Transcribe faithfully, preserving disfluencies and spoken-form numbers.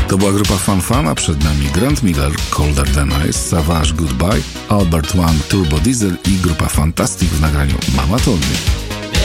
To była grupa Fun Fun, a przed nami Grant Miller, Colder Than Ice, Savage Goodbye, Albert One, Turbo Diesel i grupa Fantastic w nagraniu Mama Told Me.